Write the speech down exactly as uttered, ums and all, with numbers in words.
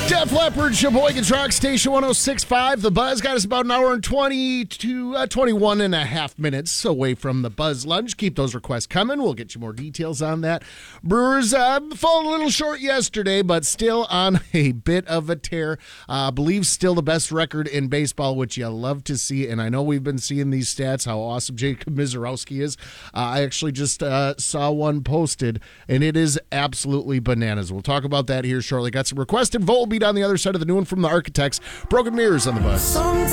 Def Leppard, Sheboygan's Rock Station one oh six point five. The Buzz got us about an hour and twenty to uh, twenty-one and a half minutes away from the Buzz Lunch. Keep those requests coming. We'll get you more details on that. Brewers uh, falling a little short yesterday, but still on a bit of a tear. I uh, believe still the best record in baseball, which you love to see. And I know we've been seeing these stats, how awesome Jacob Mizorowski is. Uh, I actually just uh, saw one posted, and it is absolutely bananas. We'll talk about that here shortly. Got some requested Volbeat on the other side of the new one from the Architects. Broken Mirrors on the Buzz.